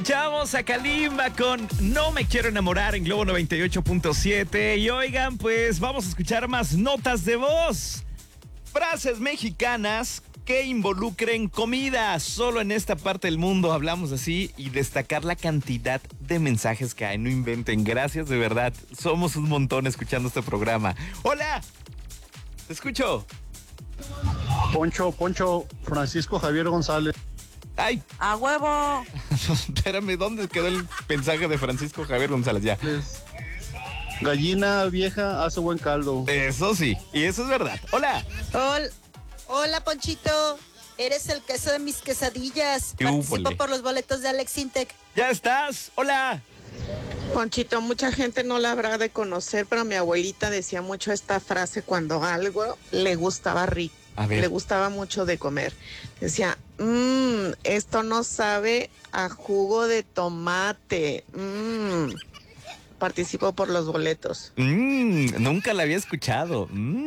Escuchamos a Kalimba con No me quiero enamorar en Globo 98.7. Y oigan, pues vamos a escuchar más notas de voz. Frases mexicanas que involucren comida. Solo en esta parte del mundo hablamos así y destacar la cantidad de mensajes que hay. No inventen. Gracias, de verdad. Somos un montón escuchando este programa. ¡Hola! Te escucho. Poncho, Francisco Javier González. ¡Ay! ¡A huevo! Espérame, ¿dónde quedó el mensaje de Francisco Javier González? Ya. Gallina vieja hace buen caldo. Eso sí, y eso es verdad. ¡Hola! Hola, Ponchito. Eres el queso de mis quesadillas. Participo Úbole. por los boletos de Alex Intec. ¡Ya estás! ¡Hola! Ponchito, mucha gente no la habrá de conocer, pero mi abuelita decía mucho esta frase cuando algo le gustaba rico. A ver. Le gustaba mucho de comer. Decía, esto no sabe a jugo de tomate. Participo por los boletos. Nunca la había escuchado.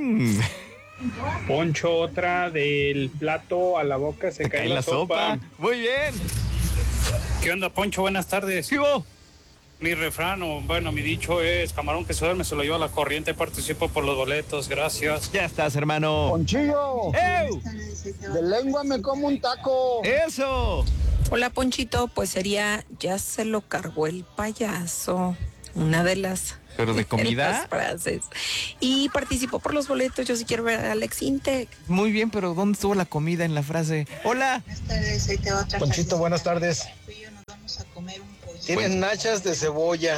Poncho, otra del plato a la boca se cae la sopa. Muy bien. ¿Qué onda, Poncho? Buenas tardes. ¿Qué hubo? Mi refrán, mi dicho es: camarón que se duerme se lo lleva a la corriente. Participo por los boletos, gracias. Ya estás, hermano. Ponchillo, ¡Ew! de lengua me como un taco. ¡Eso! Hola, Ponchito, pues sería ya se lo cargó el payaso. Una de las, ¿Pero de comida? las frases. Y participo por los boletos, yo sí quiero ver a Alex Intec. Muy bien, pero ¿dónde estuvo la comida en la frase? ¡Hola! Buenas tardes, ahí te va otra Ponchito, buenas tardes. Tú y yo nos vamos a comer un pollo. Tienen nachas de cebolla.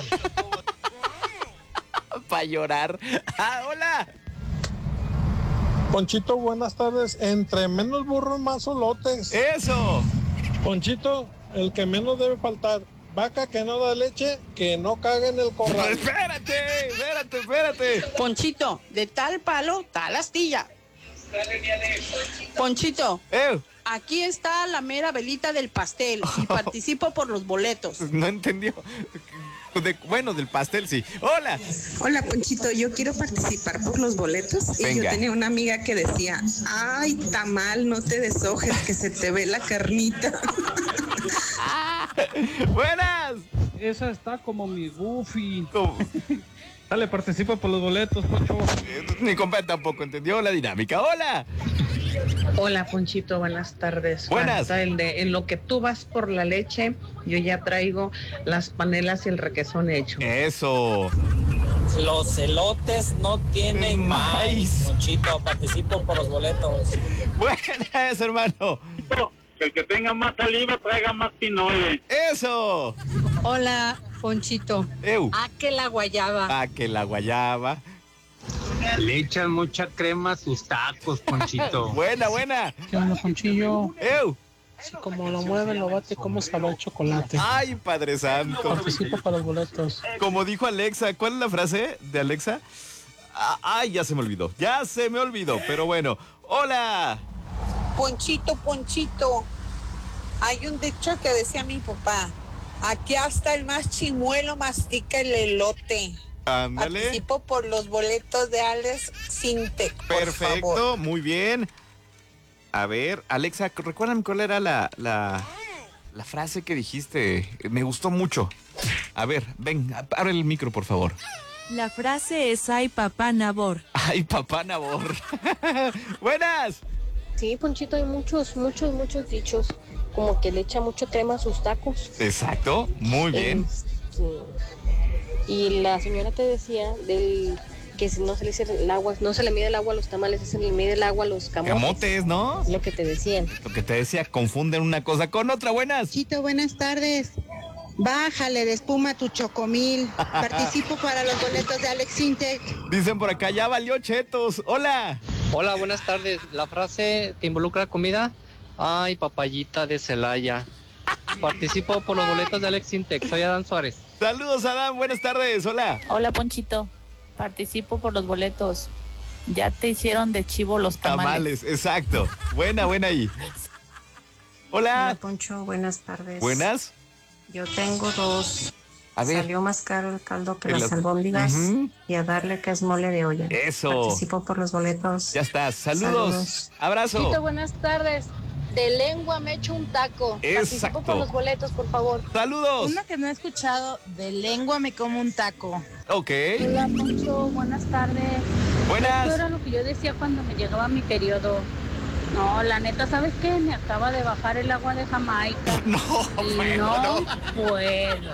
Para llorar. ¡Hola! Ponchito, buenas tardes. Entre menos burros, más solotes. ¡Eso! Ponchito, el que menos debe faltar. Vaca que no da leche, que no cague en el corral. Espérate. Ponchito, de tal palo, tal astilla. Ponchito, aquí está la mera velita del pastel y participo por los boletos. No entendió. Del pastel sí. ¡Hola! Hola, Ponchito, yo quiero participar por los boletos. Venga. Y yo tenía una amiga que decía, ay, tamal, no te deshojes, que se te ve la carnita. ¡Buenas! Esa está como mi Goofy. ¿Cómo? Dale, participa por los boletos, Poncho. Mi compa tampoco entendió la dinámica. ¡Hola! Hola, Ponchito, buenas tardes. Buenas. Falta en lo que tú vas por la leche, yo ya traigo las panelas y el requesón hecho. ¡Eso! Los elotes no tienen maíz. Ponchito, participo por los boletos. Buenas, hermano. El que tenga más saliva traiga más pinole. ¡Eso! Hola, Ponchito. ¿A que la guayaba? Ah, que la guayaba. Le echan mucha crema a sus tacos, Ponchito. Buena. ¿Qué onda, Ponchillo? Así como lo mueve, lo bate, como sabe el chocolate. ¡Ay, Padre Santo! Participo para los boletos. Como dijo Alexa, ¿cuál es la frase de Alexa? Ay, ya se me olvidó. Pero bueno. ¡Hola! Ponchito. Hay un dicho que decía mi papá. Aquí hasta el más chimuelo mastica el elote. Ándale. Participo por los boletos de Alex Intec, por Perfecto, favor. muy bien. A ver, Alexa, recuérdame cuál era la frase que dijiste. Me gustó mucho. A ver, ven, abre el micro, por favor. La frase es ay, papá Nabor. Ay, papá Nabor. Buenas. Sí, Ponchito, hay muchos dichos, como que le echa mucho crema a sus tacos. Exacto, muy bien. Y la señora te decía que si no se le dice el agua, no se le mide el agua a los tamales, se le mide el agua a los camotes. Camotes, ¿no? Es lo que te decían. Lo que te decía, confunden una cosa con otra. Buenas. Chito, buenas tardes. Bájale de espuma tu chocomil. Participo para los boletos de Alex Intec. Dicen por acá, ya valió chetos. Hola. Hola, buenas tardes. La frase que involucra comida: ay, papayita de Celaya. Participo por los boletos de Alex Intec. Soy Adán Suárez. Saludos, Adán. Buenas tardes. Hola. Hola, Ponchito. Participo por los boletos. Ya te hicieron de chivo los tamales. Exacto. Buena ahí. Hola. Poncho, buenas tardes. Buenas. Yo tengo dos. A ver. Salió más caro el caldo que En las las- albóndigas. Ujú. Y a darle que es mole de olla. Eso. Participo por los boletos. Ya estás. Saludos. Abrazo. Chito, buenas tardes. De lengua me echo un taco. Exacto. Participo por los boletos, por favor. ¡Saludos! Una que no he escuchado, de lengua me como un taco. Ok. Hola, Poncho, buenas tardes. Buenas. Esto era lo que yo decía cuando me llegaba mi periodo. No, la neta, ¿sabes qué? Me acaba de bajar el agua de Jamaica. No, y no puedo.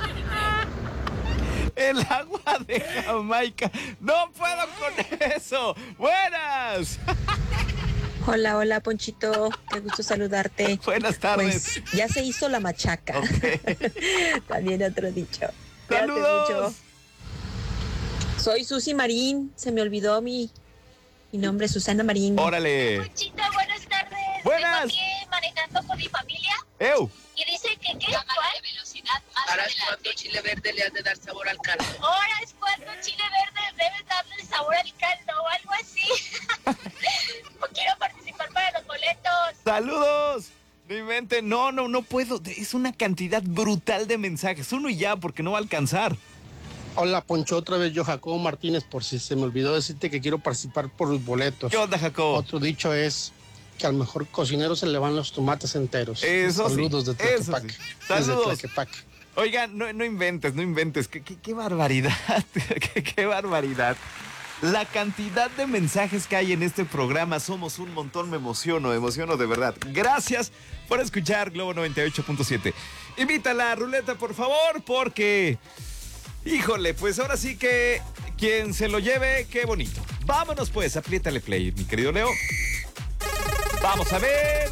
El agua de Jamaica. No puedo con eso. Buenas. Hola, Ponchito. Qué gusto saludarte. Buenas tardes. Pues ya se hizo la machaca. Okay. También otro dicho. Cuídate ¡Saludos! mucho. Soy Susi Marín. Se me olvidó mi nombre, Susana Marín. Órale. Ponchito, buenas tardes. Buenas. Vengo aquí manejando con mi familia. ¡Ew! Y dice que ¿qué? ¿Cuál? de velocidad. Ahora es cuando chile verde le has de dar sabor al caldo. Ahora es cuando chile verde debe darle sabor al caldo o algo así. Quiero participar para los boletos. ¡Saludos! No inventen. No puedo. Es una cantidad brutal de mensajes. Uno y ya, porque no va a alcanzar. Hola, Poncho, otra vez yo, Jacobo Martínez, por si se me olvidó decirte que quiero participar por los boletos. ¿Qué onda, Jacobo? Otro dicho es que al mejor cocinero se le van los tomates enteros. Eso sí. Saludos de Tlaquepaque. Eso sí. Saludos. Desde Tlaquepaque. Oigan, no inventes. Qué barbaridad. Qué barbaridad. La cantidad de mensajes que hay en este programa, somos un montón, me emociono de verdad. Gracias por escuchar Globo 98.7. Invita a la ruleta, por favor, porque, híjole, pues ahora sí que quien se lo lleve, qué bonito. Vámonos pues, apriétale play, mi querido Leo. Vamos a ver.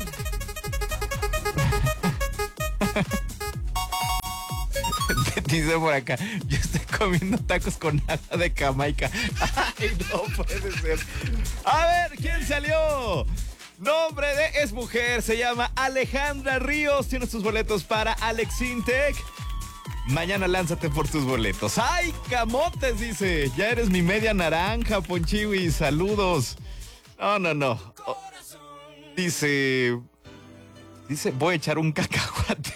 Dice por acá, yo estoy comiendo tacos con agua de Jamaica. Ay, no puede ser. A ver, ¿quién salió? Nombre de es mujer, se llama Alejandra Ríos. Tiene sus boletos para Alex Intec. Mañana lánzate por tus boletos. ¡Ay, camotes! Dice, ya eres mi media naranja, Ponchiwi. Saludos. No. Oh, dice, voy a echar un cacahuate.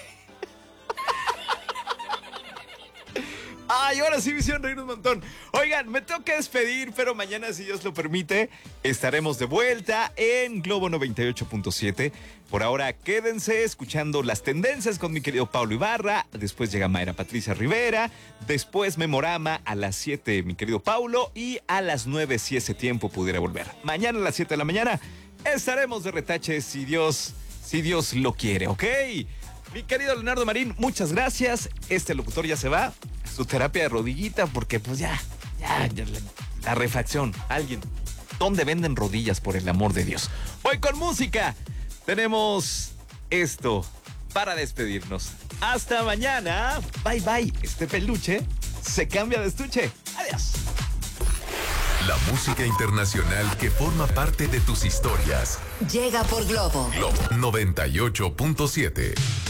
Ay, ahora sí me hicieron reír un montón. Oigan, me tengo que despedir, pero mañana, si Dios lo permite, estaremos de vuelta en Globo 98.7. Por ahora, quédense escuchando las tendencias con mi querido Pablo Ibarra. Después llega Mayra Patricia Rivera. Después Memorama a las 7, mi querido Paulo. Y a las 9, si ese tiempo pudiera volver. Mañana a las 7 de la mañana estaremos de retache, si Dios lo quiere, ¿ok? Mi querido Leonardo Marín, muchas gracias. Este locutor ya se va. Su terapia de rodillita, porque pues ya la refacción. Alguien, ¿dónde venden rodillas, por el amor de Dios? Hoy con música tenemos esto para despedirnos. Hasta mañana. Bye bye. Este peluche se cambia de estuche. Adiós. La música internacional que forma parte de tus historias. Llega por Globo 98.7.